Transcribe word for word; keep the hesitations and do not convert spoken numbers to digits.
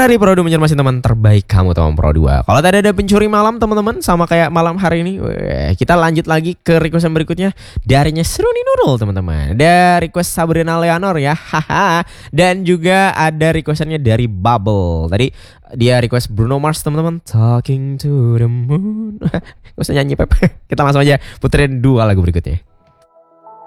Dari Pro dua masih teman terbaik kamu teman Pro dua. Kalau tadi ada pencuri malam teman-teman, sama kayak malam hari ini, weh, kita lanjut lagi ke request yang berikutnya. Darinya Seruni Nurul teman-teman. Ada request Sabrina Leonor ya, haha. Dan juga ada requestannya dari Bubble. Tadi dia request Bruno Mars teman-teman, Talking to the Moon. Gak usah nyanyi Pep. Kita langsung aja puterin dua lagu berikutnya.